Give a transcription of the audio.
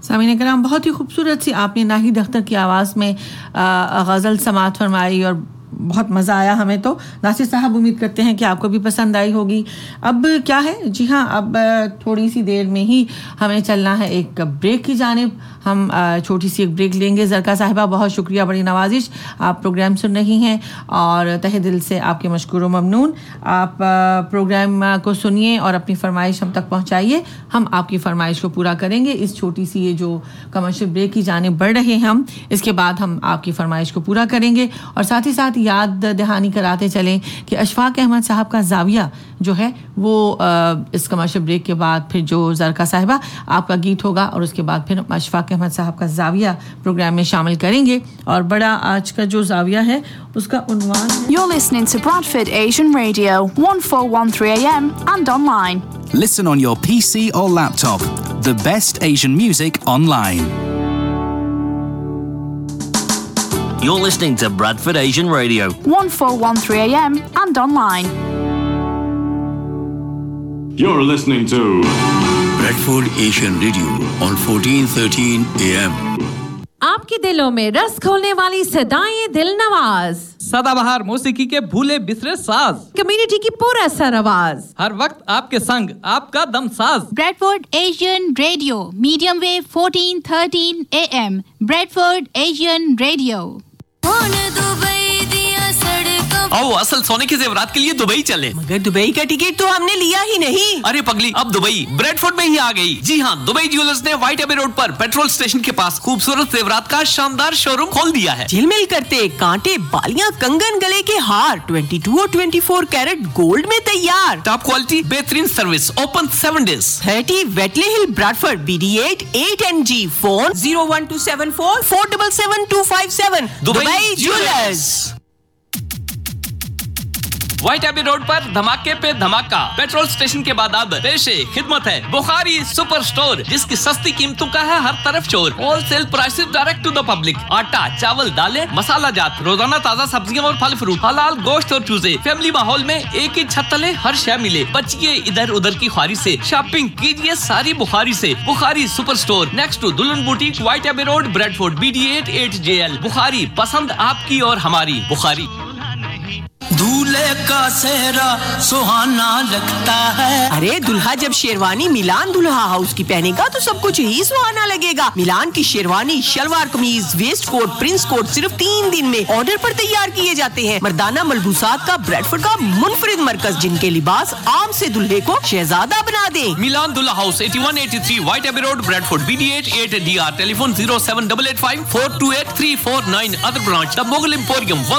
सामीन कराम, बहुत ही खूबसूरत सी आपने नाहिद अख्तर की आवाज़ में गज़ल समाअत फरमाई और बहुत मज़ा आया हमें। तो नासिर साहब, उम्मीद करते हैं कि आपको भी पसंद आई होगी। अब क्या है, जी हाँ, अब थोड़ी सी देर में ही हमें चलना है एक ब्रेक की जानिब। हम छोटी सी एक ब्रेक लेंगे। ज़रका साहिबा, बहुत शुक्रिया, बड़ी नवाजिश, आप प्रोग्राम सुन रही हैं और तहे दिल से आपके मशकूर व ममनून। आप प्रोग्राम को सुनिए और अपनी फरमाइश हम तक पहुँचाइए, हम आपकी फरमाइश को पूरा करेंगे। इस छोटी सी ये जो कमर्शियल ब्रेक की जानिब बढ़ रहे हैं हम, इसके बाद हम आपकी फरमाइश को पूरा करेंगे और साथ ही साथ याद दहानी कराते चलें कि अशफाक अहमद साहब का ज़ाविया जो है वो इस कमर्शियल ब्रेक के बाद फिर जो ज़रका साहिबा आपका गीत होगा और उसके बाद फिर अशफाक अहमद साहब का ज़ाविया प्रोग्राम में शामिल करेंगे। और बड़ा आज का जो ज़ाविया है उसका उन्वान है You're listening to Bradford Asian Radio 1413 AM and online. Listen on your PC or laptop. The best Asian music online. You're listening to Bradford Asian Radio 1413 AM and online. You're listening to Bradford Asian Radio on 1413 AM. आपके दिलों में रस खोलने वाली सदाएं दिल नवाज, सदाबहार मौसीकी के भूले बिसरे साज, कम्युनिटी की पूरा सर आवाज, हर वक्त आपके संग आपका दम साज। Bradford Asian Radio, medium wave 1413 AM. Bradford Asian Radio. आओ असल सोने के जेवरात के लिए दुबई चले। मगर दुबई का टिकट तो हमने लिया ही नहीं। अरे पगली, अब दुबई ब्रेडफोर्ड में ही आ गई। जी हाँ, दुबई ज्वेलर्स ने व्हाइट एबे रोड पर पेट्रोल स्टेशन के पास खूबसूरत जेवरात का शानदार शोरूम खोल दिया है। झिलमिल करते कांटे, बालियां, कंगन, गले के हार 22 और 24 कैरेट गोल्ड में तैयार। टॉप क्वालिटी, बेहतरीन सर्विस, ओपन 7 days। 30 वेटले हिल, Bradford, BD8 8NG। Phone 01274 477 257। Dubai jewellers. White एबे रोड पर धमाके पे धमाका। पेट्रोल स्टेशन के बाद अब पेशे खिदमत है बुखारी सुपर स्टोर, जिसकी सस्ती कीमतों का है हर तरफ शोर। Wholesale prices direct to the public. आटा, चावल, दालें, मसाला जात, रोजाना ताजा सब्जियां और फल फ्रूट, हलाल गोश्त और चूजे। फैमिली माहौल में एक ही छत तले हर शय मिले। बचिए इधर उधर की ख्वारी से, शॉपिंग कीजिए सारी बुखारी से। Bukhari super store, next to दुल्हन बुटीक, व्हाइट एबे road, Bradford, BD8 8JL। Bukhari, पसंद आपकी और हमारी। बुखारी। दूल्हे का सेहरा सुहाना लगता है। अरे दुल्हा जब शेरवानी मिलान दुल्हा हाउस की पहनेगा तो सब कुछ ही सुहाना लगेगा। मिलान की शेरवानी, शलवार कमीज, वेस्ट कोट, प्रिंस कोट सिर्फ 3 दिन में ऑर्डर पर तैयार किए जाते हैं। मर्दाना मलबूसात का ब्रेडफोर्ड का मुनफरिद मरकज, जिनके लिबास आम से दुल्हे को शहजादा बना दे। मिलान दुल्हा हाउस 8183 व्हाइट एबे road, Bradford, BD8 8DR। Telephone 07885 428 349। Other branch the Mughal emporium